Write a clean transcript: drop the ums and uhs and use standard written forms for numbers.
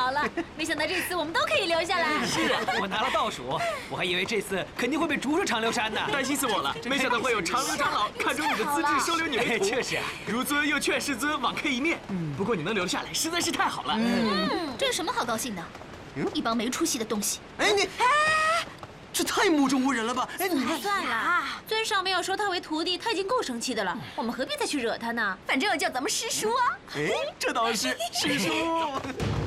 好了，没想到这次我们都可以留下来。 是啊，我拿了倒数，我还以为这次肯定会被逐出长留山呢， 担心死我了。没想到会有长留长老看中你的资质，收留你为徒。 就是啊， 如尊又劝世尊网开一面。不过你能留下来，实在是太好了。 这有什么好高兴的？一帮没出息的东西！ 哎，你，这太目中无人了吧？哎，你算了，尊上没有收他为徒弟，他已经够生气的了，我们何必再去惹他呢？ 反正要叫咱们师叔啊！ 哎，这倒是，师叔。